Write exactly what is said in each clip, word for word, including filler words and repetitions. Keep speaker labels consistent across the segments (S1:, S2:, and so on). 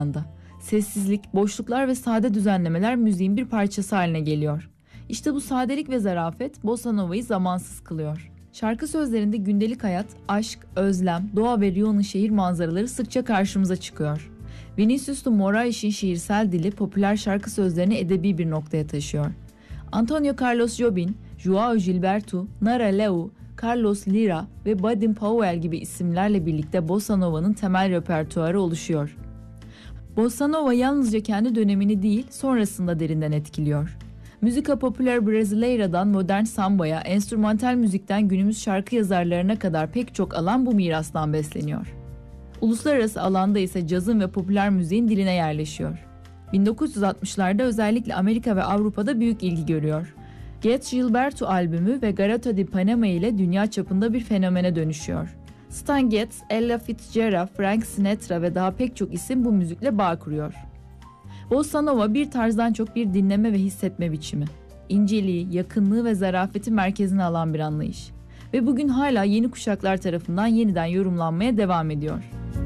S1: anda. Sessizlik, boşluklar ve sade düzenlemeler müziğin bir parçası haline geliyor. İşte bu sadelik ve zarafet Bossa Nova'yı zamansız kılıyor. Şarkı sözlerinde gündelik hayat, aşk, özlem, doğa ve Rio'nun şehir manzaraları sıkça karşımıza çıkıyor. Vinícius de Moraes'in şiirsel dili popüler şarkı sözlerini edebi bir noktaya taşıyor. Antonio Carlos Jobim, João Gilberto, Nara Leão, Carlos Lyra ve Baden Powell gibi isimlerle birlikte Bossa Nova'nın temel repertuarı oluşuyor. Bossa Nova yalnızca kendi dönemini değil, sonrasında derinden etkiliyor. Müzika popüler Brasileira'dan modern sambaya, enstrümantal müzikten günümüz şarkı yazarlarına kadar pek çok alan bu mirastan besleniyor. Uluslararası alanda ise cazın ve popüler müziğin diline yerleşiyor. bin dokuz yüz altmışlarda özellikle Amerika ve Avrupa'da büyük ilgi görüyor. Get Gilberto albümü ve Garota de Panama ile dünya çapında bir fenomene dönüşüyor. Stan Getz, Ella Fitzgerald, Frank Sinatra ve daha pek çok isim bu müzikle bağ kuruyor. Bossa Nova bir tarzdan çok bir dinleme ve hissetme biçimi. İnceliği, yakınlığı ve zarafeti merkezine alan bir anlayış. Ve bugün hala yeni kuşaklar tarafından yeniden yorumlanmaya devam ediyor.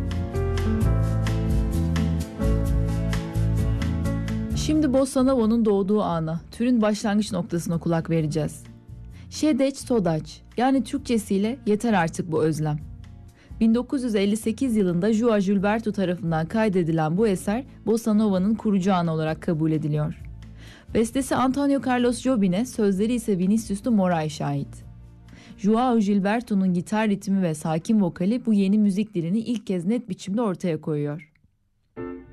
S1: Şimdi Bossa Nova'nın doğduğu ana, türün başlangıç noktasına kulak vereceğiz. Şedeç Sodaç, yani Türkçesiyle yeter artık bu özlem. bin dokuz yüz elli sekiz yılında João Gilberto tarafından kaydedilen bu eser, Bossa Nova'nın kurucu anı olarak kabul ediliyor. Bestesi Antonio Carlos Jobim'e, sözleri ise Vinícius de Moraes'e ait. João Gilberto'nun gitar ritmi ve sakin vokali bu yeni müzik dilini ilk kez net biçimde ortaya koyuyor.